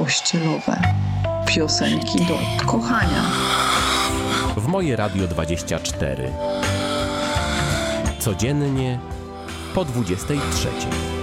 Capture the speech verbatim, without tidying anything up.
pościelowe. Piosenki do kochania. W Moje Radio dwadzieścia cztery. Codziennie po dwudziestej trzeciej.